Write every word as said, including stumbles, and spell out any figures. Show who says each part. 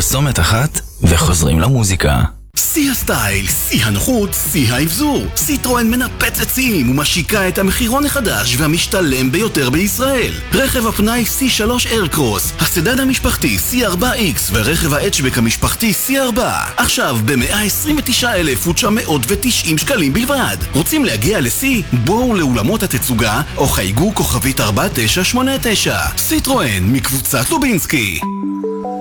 Speaker 1: פרסומת אחת וחוזרים למוזיקה.
Speaker 2: שיא הסטייל, שיא הנוחות, שיא האבזור. סיטרואן מנפץ עצים ומשיקה את המחירון החדש והמשתלם ביותר בישראל. רכב הפנאי סי שלוש איירקרוס, הסדן המשפחתי סי ארבע איקס ורכב ההאצ'בק המשפחתי סי ארבע. עכשיו ב-מאה עשרים ותשעה אלף ותשע מאות ותשעים שקלים בלבד. רוצים להגיע לסי? בואו לאולמות התצוגה או חייגו כוכבית ארבע תשע שמונה תשע. סיטרואן מקבוצת לובינסקי.